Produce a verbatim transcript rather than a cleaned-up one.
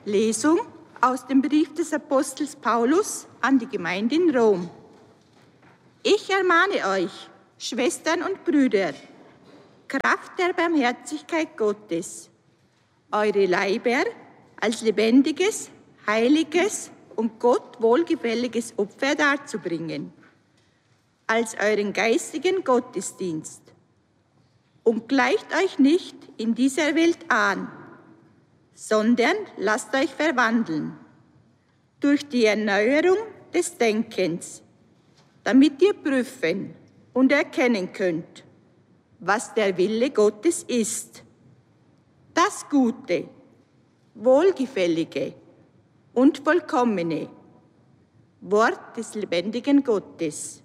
Lesung aus dem Brief des Apostels Paulus an die Gemeinde in Rom. Ich ermahne euch, Schwestern und Brüder, Kraft der Barmherzigkeit Gottes, eure Leiber als lebendiges, heiliges und Gott wohlgefälliges Opfer darzubringen, als euren geistigen Gottesdienst. Und gleicht euch nicht in dieser Welt an, sondern lasst euch verwandeln durch die Erneuerung des Denkens, damit ihr prüfen und erkennen könnt, was der Wille Gottes ist, das Gute, Wohlgefällige und Vollkommene Wort des lebendigen Gottes.